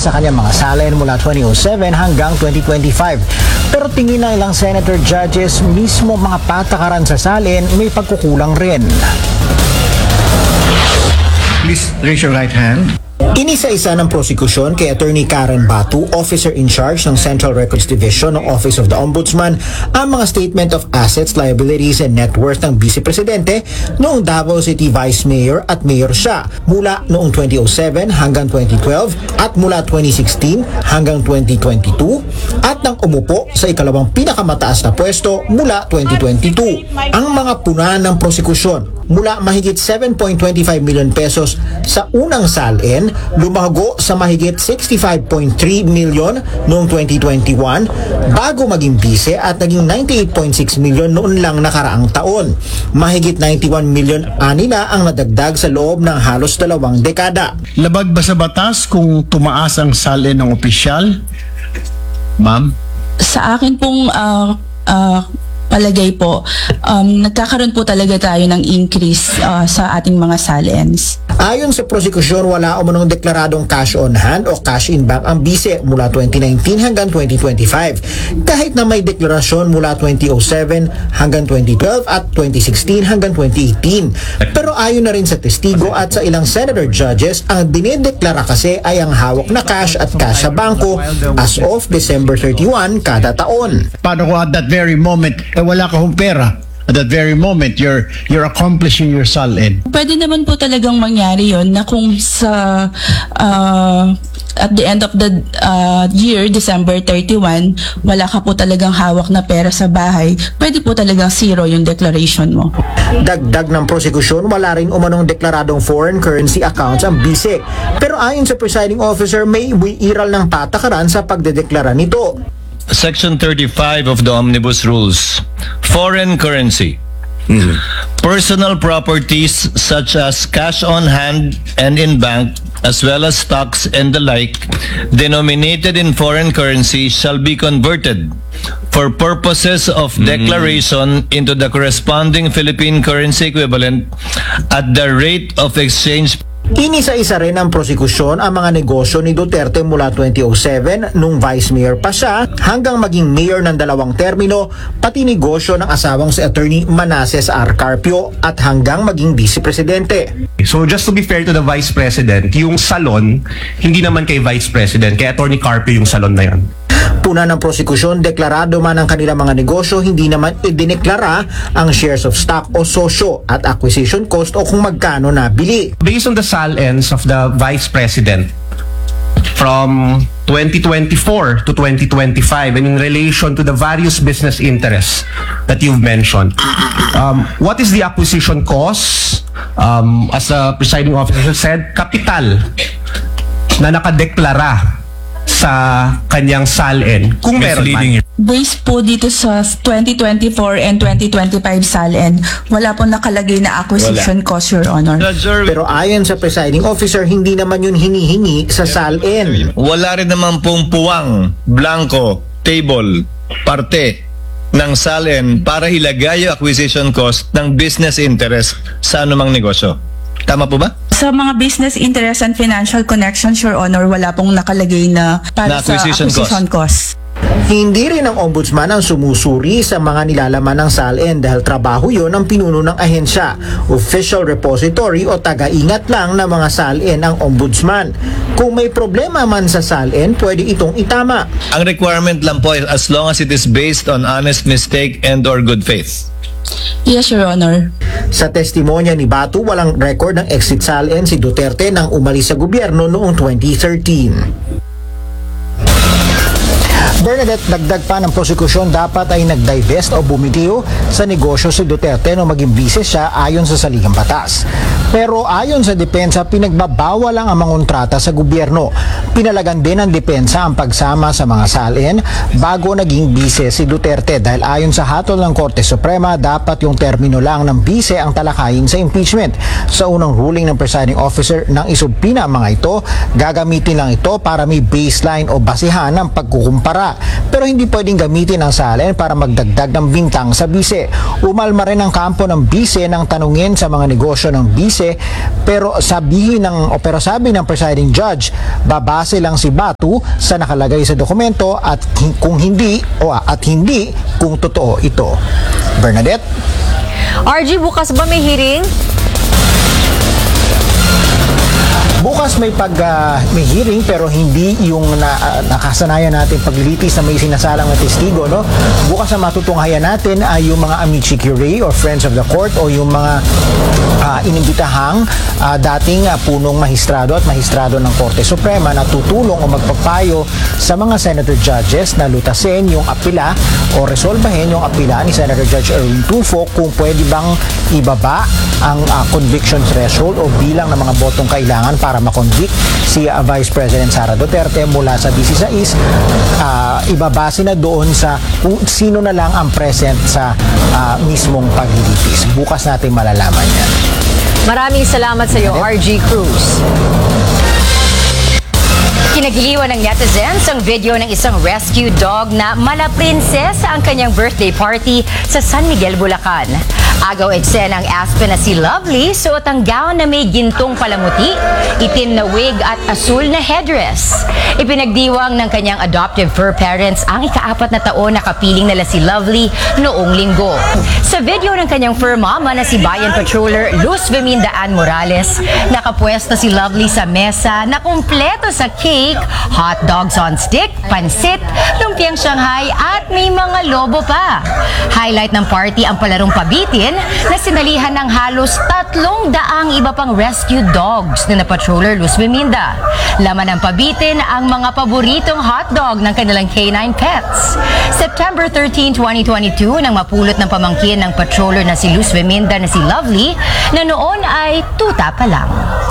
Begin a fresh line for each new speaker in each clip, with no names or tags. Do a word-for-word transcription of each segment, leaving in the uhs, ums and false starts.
sa kanyang mga salin mula twenty oh seven hanggang twenty twenty-five. Pero tingin ng ilang senator judges, mismo mga patakaran sa salin may pagkukulang rin.
Please raise your right hand.
Inisa-isa ng prosekusyon kay Attorney Karen Batu, Officer in Charge ng Central Records Division ng Office of the Ombudsman, ang mga statement of assets, liabilities, and net worth ng Vice Presidente noong Davao City Vice Mayor at Mayor siya mula noong twenty oh seven hanggang twenty twelve at mula twenty sixteen hanggang twenty twenty-two at nang umupo sa ikalawang pinakamataas na pwesto mula twenty twenty-two. Ang mga puna ng prosekusyon mula mahigit seven point two five million pesos sa unang salin lumago sa mahigit sixty-five point three million noong twenty twenty-one bago maging bise at naging ninety-eight point six million noon lang nakaraang taon. Mahigit ninety-one million ani na ang nadagdag sa loob ng halos dalawang dekada.
Labag ba sa batas kung tumaas ang salin ng opisyal? Ma'am?
Sa akin pong uh, uh, palagay po, um, nagkakaroon po talaga tayo ng increase uh, sa ating mga salins.
Ayon sa prosekusyon, wala umunong deklaradong cash on hand o cash in bank ang bise mula twenty nineteen hanggang twenty twenty-five. Kahit na may deklarasyon mula twenty oh seven hanggang twenty twelve at twenty sixteen hanggang twenty eighteen. Pero ayon na rin sa testigo at sa ilang senator judges, ang dinedeklara kasi ay ang hawak na cash at cash sa bangko as of December thirty-first kada taon.
Paano kung at that very moment, eh wala ka hong pera? At that very moment, you're you're accomplishing your salin.
Pwede naman po talagang mangyari yon na kung sa uh, at the end of the uh, year, December thirty-first, wala ka po talagang hawak na pera sa bahay, pwede po talagang zero yung declaration mo.
Dagdag ng prosekusyon, wala rin umanong deklaradong foreign currency accounts ang bise. Pero ayon sa presiding officer, may iral ng patakaran sa pagdedeklara nito.
Section thirty-five of the Omnibus Rules. Foreign currency. Mm-hmm. Personal properties such as cash on hand and in bank, as well as stocks and the like, denominated in foreign currency shall be converted for purposes of mm-hmm. declaration into the corresponding Philippine currency equivalent at the rate of exchange.
Inisa-isa rin ang prosekusyon ang mga negosyo ni Duterte mula twenty oh seven nung vice mayor pa siya hanggang maging mayor ng dalawang termino, pati negosyo ng asawang si Attorney Manases R. Carpio at hanggang maging vice presidente.
So just to be fair to the vice president, yung salon, hindi naman kay vice president, kay Attorney Carpio yung salon na yan.
Puna ng prosekusyon, deklarado man ang kanilang mga negosyo, hindi naman idineklara ang shares of stock o sosyo at acquisition cost o kung magkano nabili.
Based on the salins of the vice president from twenty twenty-four to twenty twenty-five and in relation to the various business interests that you've mentioned, um, what is the acquisition cost? Um, as the presiding officer said, kapital na nakadeklara sa kanyang salin kung meron man.
Based po dito sa twenty twenty-four and twenty twenty-five salin, wala po nakalagay na acquisition wala. Cost, Your Honor.
Pero ayon sa presiding officer, hindi naman yun hinihingi sa salin.
Wala rin naman pong puwang, blanco, table, parte ng salin para ilagay yung acquisition cost ng business interest sa anumang negosyo. Tama po ba?
Sa mga business interest and financial connections, Your Honor, wala pong nakalagay na para na acquisition sa acquisition cost. cost.
Hindi rin ang ombudsman ang sumusuri sa mga nilalaman ng salin dahil trabaho yon ng pinuno ng ahensya, official repository o taga-ingat lang ng mga salin ang ombudsman. Kung may problema man sa salin, pwede itong itama.
Ang requirement lang po is as long as it is based on honest mistake and or good faith.
Yes, Your Honor.
Sa testimonya ni Batu, walang record ng exit salin si Duterte nang umalis sa gobyerno noong twenty thirteen. Bernadette, dagdag pa ng prosekusyon, dapat ay nag-divest o bumitiw sa negosyo si Duterte nung maging bise siya ayon sa saligang batas. Pero ayon sa depensa, pinagbabawal lang ang mangontrata sa gobyerno. Pinalagan din ng depensa ang pagsama sa mga salin bago naging bise si Duterte dahil ayon sa hatol ng Korte Suprema, dapat yung termino lang ng bise ang talakayin sa impeachment. Sa unang ruling ng presiding officer ng isubpina ang mga ito, gagamitin lang ito para may baseline o basihan ng pagkukumpara. pero hindi pwedeng gamitin ang salin para magdagdag ng bintang sa bise. Umalma rin ang kampo ng bise ng tanungin sa mga negosyo ng bise, pero sabihin ng o pero sabi ng presiding judge, babase lang si Batu sa nakalagay sa dokumento at hin- kung hindi o at hindi kung totoo ito. Bernadette?
R G, bukas ba may hearing?
Bukas may pag ah, may hearing pero hindi yung na, ah, nakasanayan natin paglilitis na may sinasalang na testigo, no? Bukas na matutunghayan natin ay yung mga amici curiae or friends of the court o yung mga ah, inimbitahang ah, dating ah, punong mahistrado at mahistrado ng Korte Suprema na tutulong o magpapayo sa mga senator judges na lutasin yung apila o resolbahin yung apila ni Senator Judge Erwin Tulfo kung pwede bang ibaba ang ah, conviction threshold o bilang ng mga botong kailangan para makonvict si uh, Vice President Sara Duterte mula sa dieciséis, uh, ibabase na doon sa kung sino na lang ang present sa uh, mismong paglilitis. Bukas natin malalaman yan.
Maraming salamat sa iyo, R G Cruz. Kinagiliwan ng netizens ang video ng isang rescue dog na mala prinsesa ang kanyang birthday party sa San Miguel, Bulacan. Agaw eksena ang aspen na si Lovely, suot ang gown na may gintong palamuti, itim na wig at asul na headdress. Ipinagdiwang ng kanyang adoptive fur parents ang ikaapat na taon na kapiling nila si Lovely noong linggo. Sa video ng kanyang fur mama na si Bayan Patroller Luz Beminda Ann Morales, nakapwesto si Lovely sa mesa na kumpleto sa cake, hot dogs on stick, pansit, lumpiang Shanghai at may mga lobo pa. Highlight ng party ang palarong pabitin na sinalihan ng halos tatlong daang iba pang rescue dogs na na-patroller Luz Beminda. Laman ng pabitin ang mga paboritong hotdog ng kanilang canine pets. September thirteenth, twenty twenty-two, nang mapulot ng pamangkin ng patroller na si Luz Beminda na si Lovely, na noon ay tuta pa lang.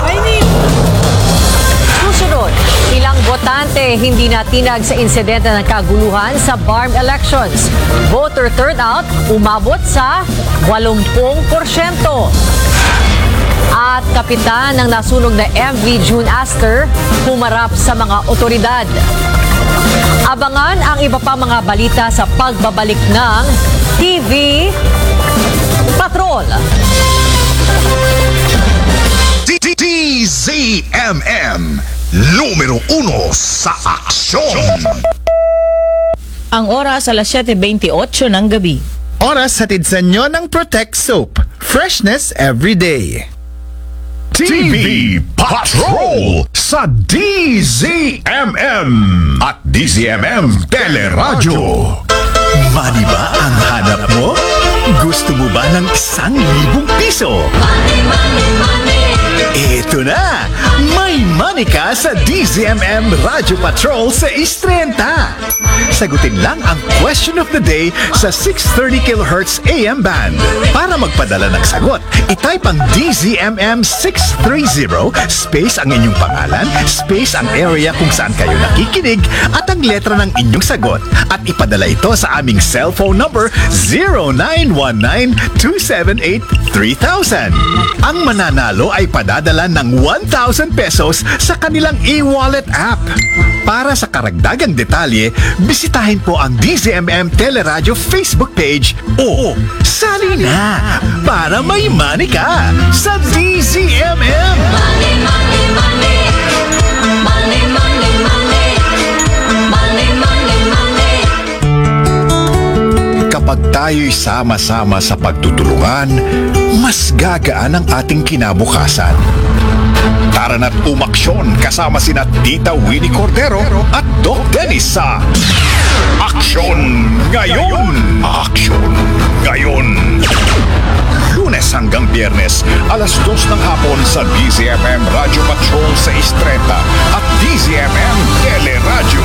Susunod, ilang botante hindi natinag sa insidente ng kaguluhan sa B A R M elections. Voter turnout umabot sa eighty porsyento. At kapitan ng nasunog na M V June Aster humarap sa mga otoridad. Abangan ang iba pa mga balita sa pagbabalik ng T V Patrol.
D Z M M, numero uno sa aksyon.
Ang oras alas siyete twenty-eight ng gabi.
Oras hatid sa inyo ng Protect Soap. Freshness every day.
T V Patrol sa D Z M M at D Z M M Teleradyo.
Money ba ang hanap mo? Gusto mo ba ng isang libong piso?
Money, money, money.
Ito na! May money ka sa D Z M M Radio Patrol sa Istrenta. Sagutin lang ang question of the day sa six thirty kilohertz A M band. Para magpadala ng sagot, itype ang D Z M M six thirty space ang inyong pangalan, space ang area kung saan kayo nakikinig at ang letra ng inyong sagot at ipadala ito sa aming cellphone number zero nine one nine two seven eight three thousand. Ang mananalo ay padadala ng one thousand pesos sa kanilang e-wallet app. Para sa karagdagang detalye, bisitahin po ang D Z M M Teleradyo Facebook page o sali na para may money ka sa D Z M M.
Money, money, money. Money, money, money. Money, money, money.
Kapag tayo'y sama-sama sa pagtutulungan, mas gagaan ang ating kinabukasan. Tara na't umaksyon kasama sina Tita Winnie Cordero at Doc Dennis sa Aksyon Ngayon! Aksyon Ngayon! Lunes hanggang Biyernes, alas dos ng hapon sa D Z M M Radio Patrol sa Istrenta at D Z M M Teleradyo.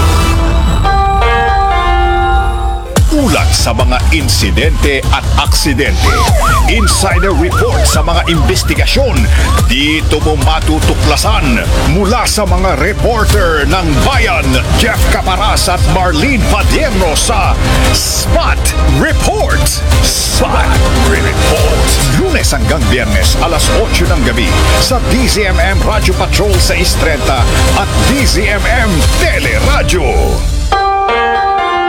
Ulat sa mga insidente at aksidente. Insider report sa mga investigasyon. Dito mo matutuklasan mula sa mga reporter ng Bayan, Jeff Caparas at Marlene Padierno sa Spot Report. Spot Report. Lunes hanggang Biyernes, alas otso ng gabi sa D Z M M Radio Patrol sa Istrenta at D Z M M Teleradyo.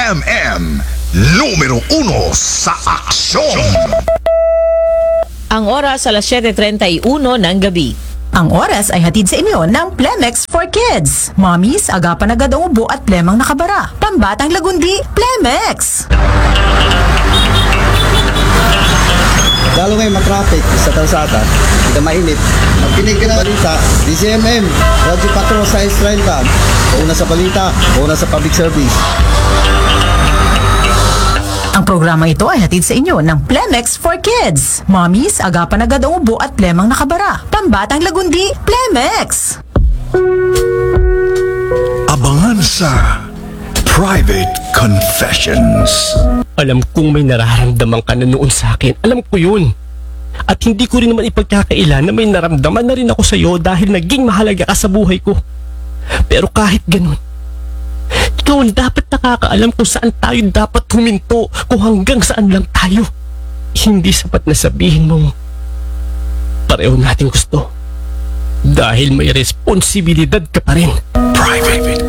M M, numero uno sa aksyon.
Ang oras alas siyete treinta y uno ng gabi.
Ang oras ay hatid sa inyo ng Plemex for Kids. Mommies, agapan agad ang ubo at plemang nakabara. Pambatang lagundi, Plemex!
Lalo ngayon matraffic sa kalsada, hindi mainit. Magkinig ka ng balita, D Z M M, Radyo Patrol sa Israel ka. Una sa balita, una sa public service.
Ang programa ito ay hatid sa inyo ng Plemex for Kids. Mommies, agapan agad ang ubo at plemang nakabara. Pambatang lagundi, Plemex!
Abangan sa Private Confessions.
Alam kong may nararamdaman ka na noon sa akin. Alam ko yun. At hindi ko rin naman ipagkakaila na may naramdaman na rin ako sa iyo dahil naging mahalaga ka sa buhay ko. Pero kahit ganun, ikaw ang dapat nakakaalam kung saan tayo dapat huminto, kung hanggang saan lang tayo. Hindi sapat na sabihin mong pareho natin gusto. Dahil may responsibilidad ka pa rin.
Private